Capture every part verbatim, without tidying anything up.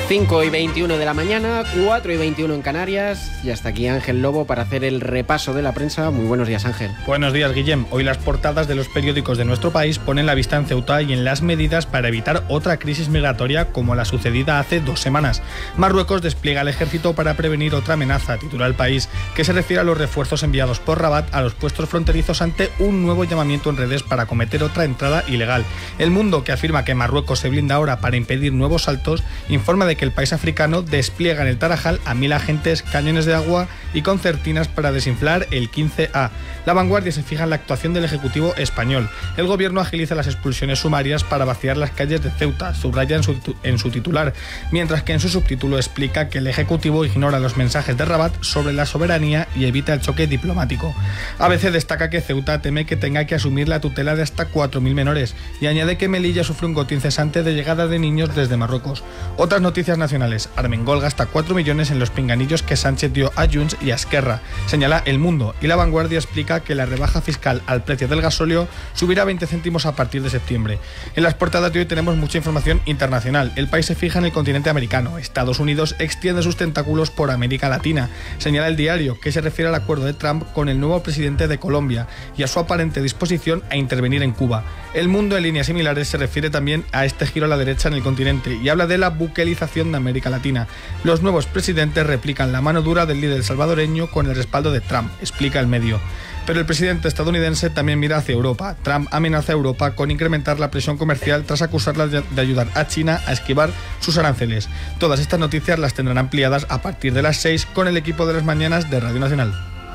cinco y veintiuno de la mañana, cuatro y veintiuno en Canarias, y hasta aquí Ángel Lobo para hacer el repaso de la prensa. Muy buenos días, Ángel. Buenos días, Guillem. Hoy las portadas de los periódicos de nuestro país ponen la vista en Ceuta y en las medidas para evitar otra crisis migratoria como la sucedida hace dos semanas. Marruecos despliega el ejército para prevenir otra amenaza, titula El País, que se refiere a los refuerzos enviados por Rabat a los puestos fronterizos ante un nuevo llamamiento en redes para cometer otra entrada ilegal. El Mundo, que afirma que Marruecos se blinda ahora para impedir nuevos saltos, informa de que el país africano despliega en el Tarajal a mil agentes, cañones de agua y concertinas para desinflar el quince A. La Vanguardia se fija en la actuación del Ejecutivo español. El gobierno agiliza las expulsiones sumarias para vaciar las calles de Ceuta, subraya en su, en su titular, mientras que en su subtítulo explica que el Ejecutivo ignora los mensajes de Rabat sobre la soberanía y evita el choque diplomático. A B C destaca que Ceuta teme que tenga que asumir la tutela de hasta cuatro mil menores y añade que Melilla sufre un goteo incesante de llegada de niños desde Marruecos. Otras noticias nacionales. Armengol gasta cuatro millones en los pinganillos que Sánchez dio a Junts y a Esquerra, señala El Mundo, y La Vanguardia explica que la rebaja fiscal al precio del gasóleo subirá veinte céntimos a partir de septiembre. En las portadas de hoy tenemos mucha información internacional. El País se fija en el continente americano. Estados Unidos extiende sus tentáculos por América Latina, señala El Diario, que se refiere al acuerdo de Trump con el nuevo presidente de Colombia y a su aparente disposición a intervenir en Cuba. El Mundo, en líneas similares, se refiere también a este giro a la derecha en el continente y habla de la buquelización de América Latina. Los nuevos presidentes replican la mano dura del líder salvadoreño con el respaldo de Trump, explica El Medio. Pero el presidente estadounidense también mira hacia Europa. Trump amenaza a Europa con incrementar la presión comercial tras acusarla de ayudar a China a esquivar sus aranceles. Todas estas noticias las tendrán ampliadas a partir de las seis con el equipo de las mañanas de Radio Nacional.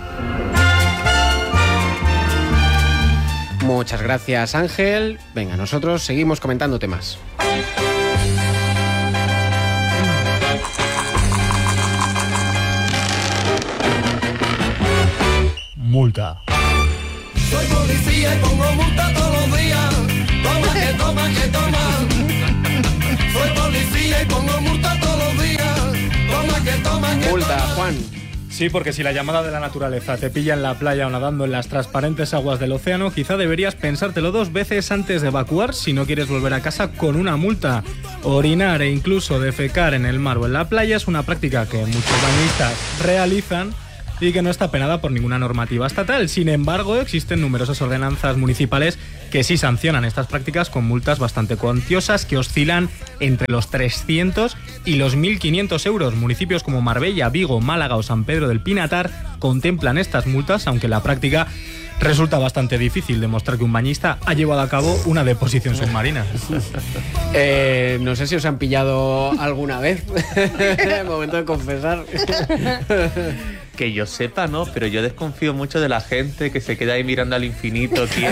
Muchas gracias, Ángel. Venga, nosotros seguimos comentando temas. Multa. Soy policía y pongo multa todos los días. Toma que toma que toma. Soy policía y pongo multa todos los días. Toma que toma que Multa, toma. Juan. Sí, porque si la llamada de la naturaleza te pilla en la playa o nadando en las transparentes aguas del océano, quizá deberías pensártelo dos veces antes de evacuar si no quieres volver a casa con una multa. Orinar e incluso defecar en el mar o en la playa es una práctica que muchos bañistas realizan y que no está penada por ninguna normativa estatal. Sin embargo, existen numerosas ordenanzas municipales que sí sancionan estas prácticas con multas bastante cuantiosas que oscilan entre los trescientos y los mil quinientos euros. Municipios como Marbella, Vigo, Málaga o San Pedro del Pinatar contemplan estas multas, aunque en la práctica resulta bastante difícil demostrar que un bañista ha llevado a cabo una deposición submarina. Eh, no sé si os han pillado alguna vez. Momento de confesar. Que yo sepa, no, pero yo desconfío mucho de la gente que se queda ahí mirando al infinito, tío.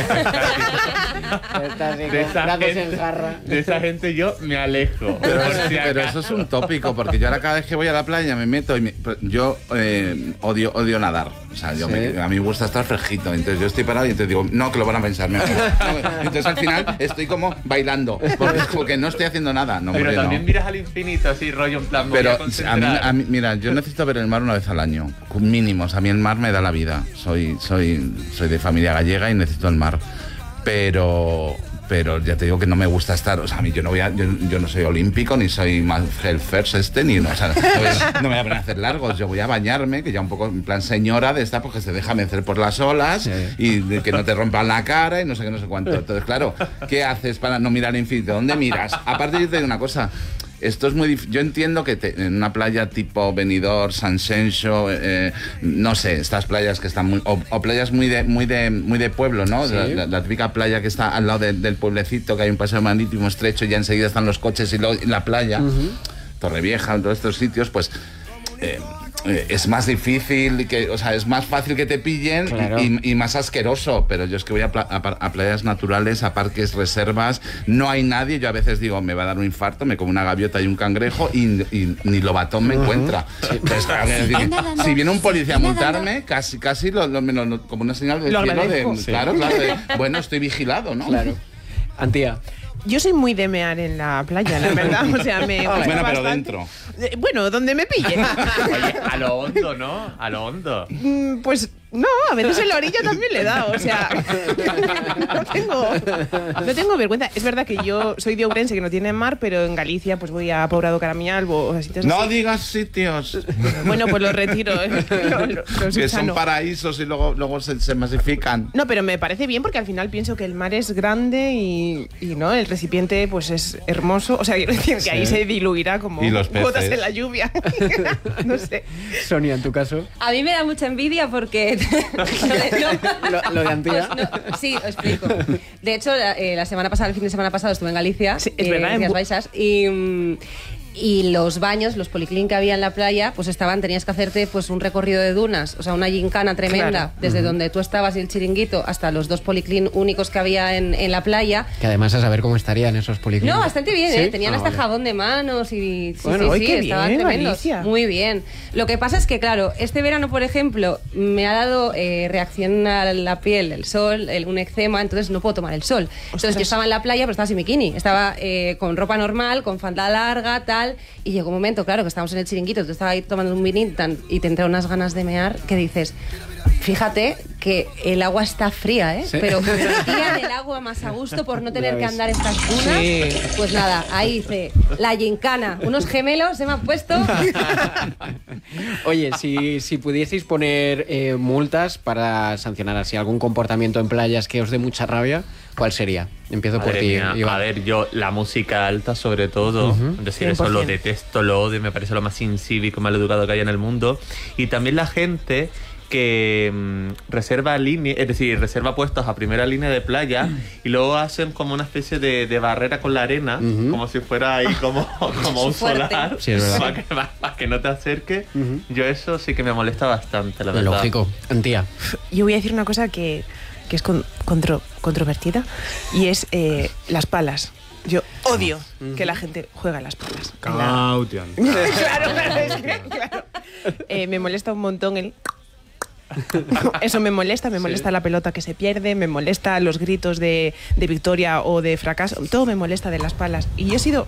De esa, gente, de esa gente yo me alejo. Pero, si pero eso es un tópico, porque yo ahora cada vez que voy a la playa me meto y me, yo eh, odio odio nadar. O sea, yo ¿sí? me, a mí me gusta estar fresquito. Entonces yo estoy parado y entonces digo, no, que lo van a pensar. No, entonces al final estoy como bailando, porque, porque no estoy haciendo nada. No, pero también no. miras al infinito así, rollo en plan. Pero a mí, a mí, mira, yo necesito ver el mar una vez al año. Mínimos, a mí el mar me da la vida. Soy, soy, soy de familia gallega y necesito el mar. Pero, pero ya te digo que no me gusta estar. O sea, a mí yo no voy a, yo, yo no soy olímpico, ni soy más el first este, ni no, o sea, no, voy a, no me voy a poner a hacer largos. Yo voy a bañarme, que ya un poco en plan señora de esta, porque se deja vencer por las olas, sí, y de que no te rompan la cara y no sé qué, no sé cuánto. Entonces, claro, ¿qué haces para no mirar infinito? ¿Dónde miras? Aparte, yo te digo una cosa. Esto es muy difícil. Yo entiendo que te, en una playa tipo Benidorm, San Xenxo, eh, no sé, estas playas que están muy... O, o playas muy de muy de, muy de pueblo, ¿no? Sí. La, la, la típica playa que está al lado de, del pueblecito, que hay un paseo marítimo estrecho y ya enseguida están los coches y, lo, y la playa. Uh-huh. Torrevieja, en todos estos sitios, pues... Eh, eh, es más difícil, que, o sea, es más fácil que te pillen, claro, y, y más asqueroso. Pero yo es que voy a, pla- a, a playas naturales, a parques, reservas, no hay nadie. Yo a veces digo, me va a dar un infarto, me como una gaviota y un cangrejo y, y ni lobatón me uh-huh. encuentra. Sí. Entonces, claro, decir, si viene un policía a multarme, casi casi lo, lo, lo, lo, como una señal de lo cielo de, sí. claro, claro, de, bueno, estoy vigilado, ¿no? Claro. Antía. Yo soy muy de mear en la playa, la verdad. O sea, me gusta bueno, pero bastante. dentro. Bueno, donde me pille. Oye, a lo hondo, ¿no? A lo hondo. Pues No, a veces en la orilla también le da, o sea, no tengo, no tengo vergüenza. Es verdad que yo soy de Ourense, que no tiene mar, pero en Galicia pues voy a Pobrado Caramialbo, o sea, sitios No así. digas sitios. Bueno, pues los retiro. ¿eh? Lo- lo- lo Que son subsano. paraísos y luego, luego se, se masifican. No, pero me parece bien porque al final pienso que el mar es grande y, y no, el recipiente pues es hermoso. O sea, quiero decir que ahí se diluirá como Y los peces. gotas en la lluvia. No sé. Sonia, en tu caso, A mí me da mucha envidia porque... No. lo, lo de Antía. Pues no, sí, os explico. De hecho, la, eh, la semana pasada, el fin de semana pasado, estuve en Galicia, Sí, es eh, verdad, en Rías en Bu- Baixas, y, mm, y los baños, los policlín que había en la playa, pues estaban, tenías que hacerte pues un recorrido de dunas, o sea, una gincana tremenda, Claro. desde donde tú estabas y el chiringuito hasta los dos policlín únicos que había en, en la playa. Que además a saber cómo estarían esos policlínicos. No, bastante bien, ¿Sí? ¿eh? Tenían Ah, hasta vale. jabón de manos y... Sí, Bueno, sí, ¡ay, sí, qué estaban bien, tremendos. Galicia! Muy bien. Lo que pasa es que, claro, este verano, por ejemplo, me ha dado eh, reacción a la piel, el sol, el, un eczema, entonces no puedo tomar el sol. Entonces Ostras. yo estaba en la playa, pero estaba sin bikini. Estaba eh, con ropa normal, con falda larga, tal, y llegó un momento, claro, que estábamos en el chiringuito, tú estabas ahí tomando un vinito tan- y te entraron unas ganas de mear que dices... Fíjate que el agua está fría, ¿eh? Sí. Pero ir en el agua más a gusto por no tener Ya que ves. andar estas dunas. Sí. Pues nada, ahí hice la gincana. Unos gemelos se me han puesto. Oye, si, si pudieseis poner eh, multas para sancionar así algún comportamiento en playas que os dé mucha rabia, ¿cuál sería? Empiezo por Madre ti, mía, Iván. a ver, yo la música alta sobre todo, es decir, eso lo detesto, lo odio, me parece lo más incívico, mal educado que hay en el mundo. Y también la gente que mm, reserva líneas, es decir, reserva puestos a primera línea de playa y luego hacen como una especie de, de barrera con la arena, Ujú. como si fuera ahí como, como un Fuerte. solar, Sí, es verdad. para que, para que no te acerque. Ujú. Yo eso sí que me molesta bastante, la verdad. Lógico. Antía. Yo voy a decir una cosa que, que es con- contro- controvertida y es eh, las palas. Yo odio que la gente juega a las palas. En la- Caution. claro, claro, es que, claro. Eh, me molesta un montón el... Eso me molesta, me molesta la pelota que se pierde, me molesta los gritos de, de victoria o de fracaso, todo me molesta de las palas. Y yo he sido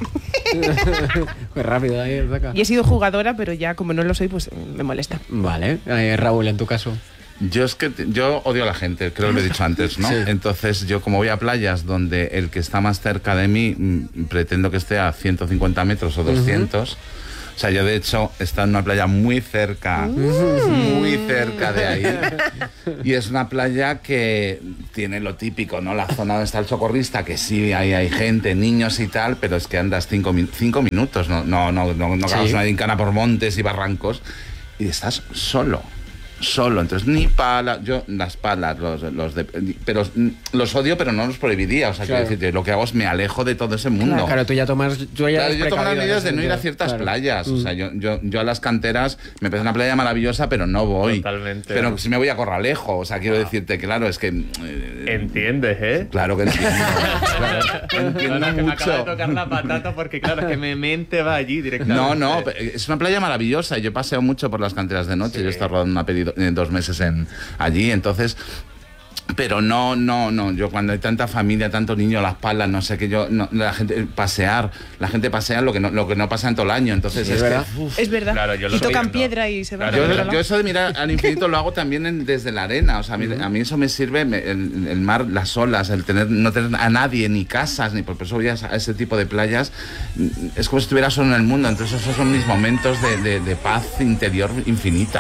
Pues rápido, ahí saca. y he sido jugadora, pero ya como no lo soy, pues me molesta. Vale. Eh, Raúl, en tu caso. Yo es que te- yo odio a la gente, creo que lo he dicho antes, ¿no? Sí. Entonces yo como voy a playas donde el que está más cerca de mí mm, pretendo que esté a ciento cincuenta metros o doscientos. O sea, yo de hecho he estado en una playa muy cerca, muy cerca de ahí. Y es una playa que tiene lo típico, ¿no? La zona donde está el socorrista, que sí, hay, hay gente, niños y tal, pero es que andas cinco, min- cinco minutos, no, no, no, no, no Sí. acabas una gincana por montes y barrancos y estás solo. Solo, entonces ni pala, yo las palas, los, los de, pero mm, los odio, pero no los prohibiría. O sea, Claro. quiero decir, lo que hago es me alejo de todo ese mundo. Claro, tú ya tomas. Tú ya Claro, eres yo tomo las precavido en medidas ese de no ir a sentido. ciertas Claro. playas. O Mm. sea, yo, yo, yo a las canteras me parece una playa maravillosa, pero no voy. Totalmente. Pero si me voy a Corralejo. O sea, quiero decirte, claro, es que. eh, ¿Entiendes, eh? Claro que entiendo. Claro, entiendo No, no, que me acaba de mucho. tocar la patata porque claro, es que mi mente va allí directamente. No, no, es una playa maravillosa. Yo paseo mucho por las canteras de noche. Sí. Yo he estado rodando una peli do- eh, dos meses en, allí, entonces. Pero no, no, no. Yo cuando hay tanta familia, tanto niño, las palas, no sé qué yo. No, la gente pasear, la gente pasea lo que no, lo que no pasa en todo el año. Entonces Sí, es es verdad. que. uf. Es verdad. Claro, yo lo y tocan estoy viendo. piedra y se van Claro, a Yo, otro lado. yo eso de mirar al infinito lo hago también en- desde la arena. O sea, a mí, a mí eso me sirve, me- el, el mar, las olas, el tener no tener a nadie, ni casas, ni por eso voy a, a ese tipo de playas. mm, Es como si estuviera solo en el mundo. Entonces esos son mis momentos de, de- de paz interior infinita.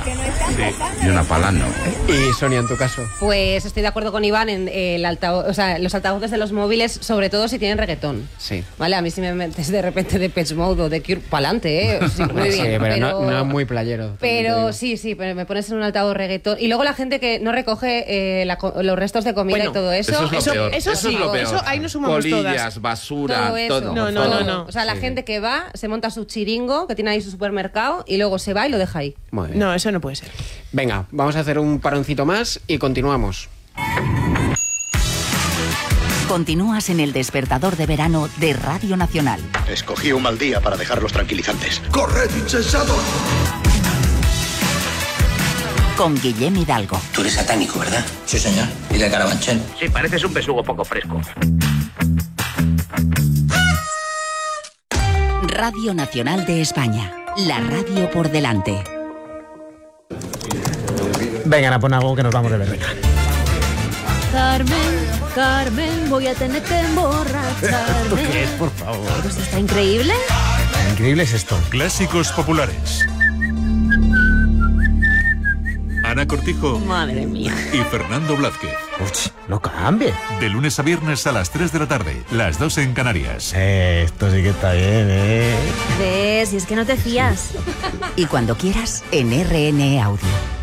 Y una pala no. Y Sonia, en tu caso. Pues estoy de acuerdo con Iván en eh, el altavoz, o sea, los altavoces de los móviles, sobre todo si tienen reggaetón. Sí. Vale, a mí si me metes de repente de Pitch Mode o de Cure, pa'lante, ¿eh? Sí, muy Sí, bien, pero, no, no es muy playero. también te Pero digo. sí, sí, pero me pones en un altavoz reggaetón. Y luego la gente que no recoge eh, la co- los restos de comida Bueno, y todo eso. Eso es lo Eso- peor. eso Eso es sí, lo peor. eso ahí nos sumamos Colillas, todas. basura, todo eso. todo. No, no, no, no. O sea, la Sí. gente que va, se monta su chiringo, que tiene ahí su supermercado, y luego se va y lo deja ahí. Muy bien. No, eso no puede ser. Venga, vamos a hacer un paroncito más y continuamos. Continúas en el despertador de verano de Radio Nacional. Escogí un mal día para dejar los tranquilizantes. Corred, insensatos. Con Guillem Hidalgo. Tú eres satánico, ¿verdad? Sí, señor. ¿Y de Carabanchel? Sí, pareces un besugo poco fresco. Radio Nacional de España. La radio por delante. Venga, Ana, pon algo que nos vamos de ver. Venga. Carmen, Carmen, voy a tener que emborracharme. ¿Qué es, por favor? Pues está increíble. Increíble es esto. Clásicos populares. Ana Cortijo. Madre mía. Y Fernando Blázquez. Uch, no cambie. De lunes a viernes a las tres de la tarde, las dos en Canarias. Eh, esto sí que está bien, ¿eh? ¿Ves? Y es que no te fías. Y cuando quieras, en R N E Audio.